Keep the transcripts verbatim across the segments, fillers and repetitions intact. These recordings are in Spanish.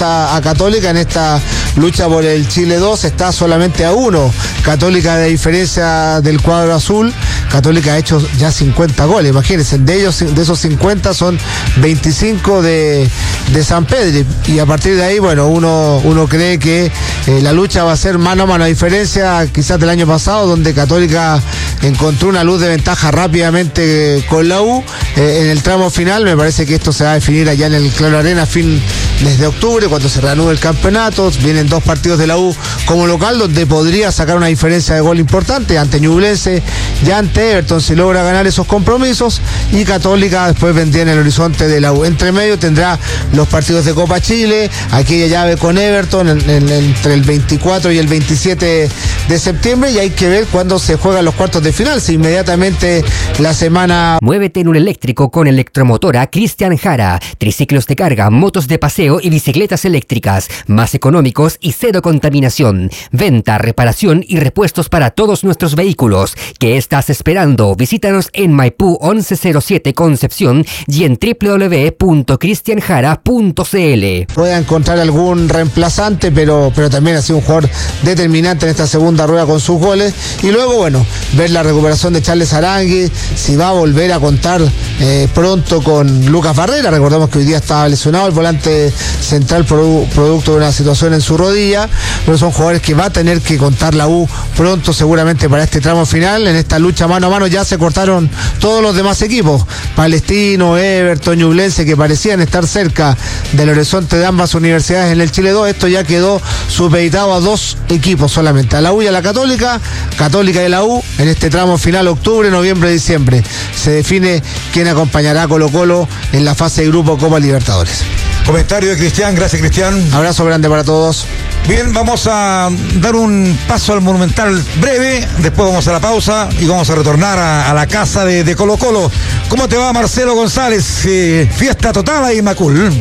a, a Católica en esta lucha por el Chile dos, está solamente a uno. Católica, de diferencia del cuadro azul, Católica ha hecho ya cincuenta goles, imagínense, de ellos, de esos cincuenta son veinticinco de, de San Pedro, y a partir de ahí, bueno, uno, uno cree que eh, la lucha va a ser mano a mano, a diferencia quizás del año pasado, donde Católica encontró una luz de ventaja rápidamente con la U. Eh, en el tramo final me parece que esto se va a definir allá en el Claro Arena a fin desde octubre, cuando se reanude el campeonato. Vienen dos partidos de la U como local, donde podría sacar una diferencia de gol importante ante Ñublense y ante Everton si logra ganar esos compromisos, y Católica después vendría en el horizonte de la U. Entre medio tendrá los partidos de Copa Chile, aquella llave con Everton en, en, entre el veinticuatro y el veintisiete de septiembre, y hay que ver cuándo se juegan los cuartos de final, si inmediatamente la semana. Muévete en un eléctrico con Electromotora Cristian Jara. Triciclos de carga, motos de paseo y bicicletas eléctricas, más económicos y cero contaminación. Venta, reparación y repuestos para todos nuestros vehículos. ¿Qué estás esperando? Visítanos en Maipú once cero siete Concepción y en doble u doble u doble u punto cristian jara punto c l. Pueda encontrar algún reemplazante, pero, pero también ha sido un jugador determinante en esta segunda rueda con sus goles. Y luego, bueno, ver la recuperación de Charles Arangui, si va a volver a contar eh, pronto con Lucas Barrera. Recordemos que hoy día estaba lesionado el volante central produ- producto de una situación en su rodilla, pero son jugadores que va a tener que contar la U pronto, seguramente para este tramo final. En esta lucha mano a mano ya se cortaron todos los demás equipos, Palestino, Everton, Ñublense, que parecían estar cerca del horizonte de ambas universidades en el Chile dos. Esto ya quedó supeditado a dos equipos solamente, a la U y a la Católica. Católica y la U en este tramo final, octubre, noviembre, diciembre. Se define quién acompañará a Colo Colo en la fase de grupo Copa Libertadores. Comentario de Cristian, gracias Cristian. Abrazo grande para todos. Bien, vamos a dar un paso al Monumental breve, después vamos a la pausa y vamos a retornar a, a la casa de, de Colo Colo. ¿Cómo te va, Marcelo González? Eh, fiesta total ahí en Macul.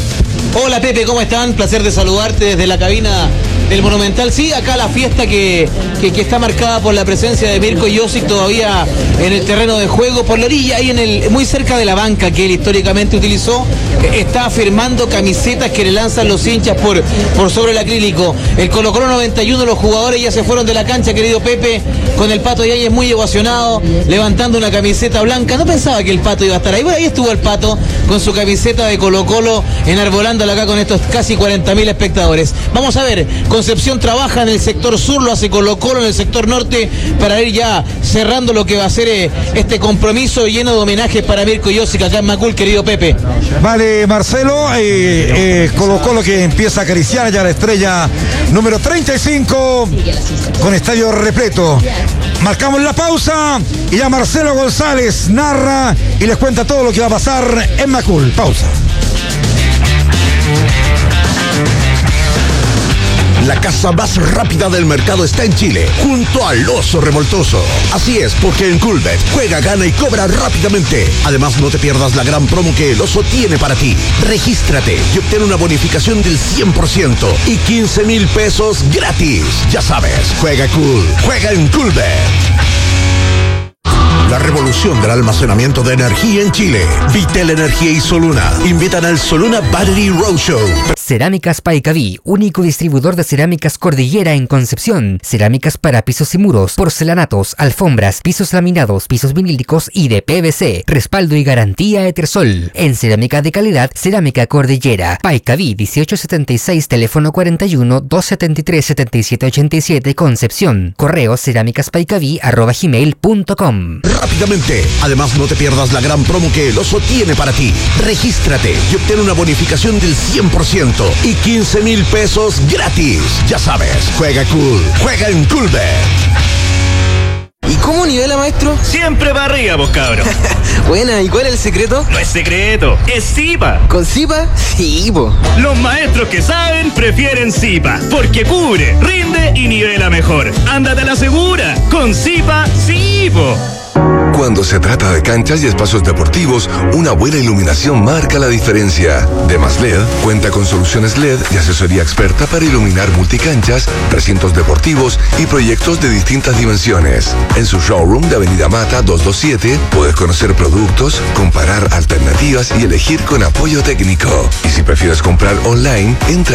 Hola Pepe, ¿cómo están? Placer de saludarte desde la cabina del Monumental. Sí, acá la fiesta que, que, que está marcada por la presencia de Mirko Josic todavía en el terreno de juego, por la orilla, ahí en el, muy cerca de la banca que él históricamente utilizó. Está firmando camisetas que le lanzan los hinchas por, por sobre el acrílico. El Colo Colo noventa y uno, los jugadores ya se fueron de la cancha, querido Pepe, con el Pato Yáñez muy ovacionado, levantando una camiseta blanca. No pensaba que el Pato iba a estar ahí. Bueno, ahí estuvo el Pato con su camiseta de Colo Colo, enarbolándola acá con estos casi cuarenta mil espectadores. Vamos a ver, Concepción trabaja en el sector sur, lo hace Colo Colo en el sector norte, para ir ya cerrando lo que va a ser eh, este compromiso lleno de homenajes para Mirko Josic acá en Macul, querido Pepe. Vale, Marcelo, eh, eh, Colo Colo que empieza a acariciar ya la estrella número treinta y cinco con estadio repleto. Marcamos la pausa y ya Marcelo González narra y les cuenta todo lo que va a pasar en Macul. Pausa. La casa más rápida del mercado está en Chile, junto al Oso Revoltoso. Así es, porque en Coolbet juega, gana y cobra rápidamente. Además, no te pierdas la gran promo que el Oso tiene para ti. Regístrate y obtén una bonificación del cien por ciento y quince mil pesos gratis. Ya sabes, juega cool, juega en Coolbet. La revolución del almacenamiento de energía en Chile. Vitel Energía y Soluna invitan al Soluna Battery Roadshow. Cerámicas Paicaví, único distribuidor de cerámicas Cordillera en Concepción. Cerámicas para pisos y muros, porcelanatos, alfombras, pisos laminados, pisos vinílicos y de P V C. Respaldo y garantía Etersol. En cerámica de calidad, Cerámica Cordillera. Paicaví dieciocho setenta y seis, teléfono cuarenta y uno, doscientos setenta y tres, setenta y siete ochenta y siete, Concepción. Correo cerámicaspaicaví arroba gmail punto com. Rápidamente. Además, no te pierdas la gran promo que el Oso tiene para ti. Regístrate y obtén una bonificación del cien por ciento y quince mil pesos gratis. Ya sabes, juega cool, juega en Coolbet. ¿Y cómo nivela, maestro? Siempre para arriba, vos cabrón. Buena, ¿y cuál es el secreto? No es secreto, es Zipa. ¿Con Zipa? Sí, po. Los maestros que saben prefieren Zipa, porque cubre, rinde y nivela mejor. Ándate a la segura, con Zipa, sí, po. Cuando se trata de canchas y espacios deportivos, una buena iluminación marca la diferencia. Demas L E D cuenta con soluciones L E D y asesoría experta para iluminar multicanchas, recintos deportivos y proyectos de distintas dimensiones. En su showroom de Avenida Mata doscientos veintisiete puedes conocer productos, comparar alternativas y elegir con apoyo técnico. Y si prefieres comprar online, entra